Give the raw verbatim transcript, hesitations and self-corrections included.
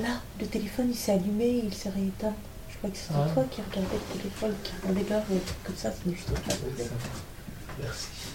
Là, le téléphone il s'est allumé, il s'est rééteint. Je crois que c'était Ah. toi qui regardais le téléphone, qui regardait l'heure ou un truc comme ça, ça ne juste pas. Merci.